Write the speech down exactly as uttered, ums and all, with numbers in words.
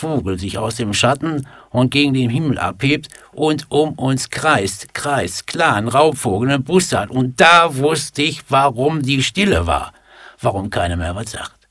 Vogel sich aus dem Schatten und gegen den Himmel abhebt und um uns kreist, kreist, klar, ein Raubvogel, ein Bussard. Und da wusste ich, warum die Stille war, warum keiner mehr was sagt.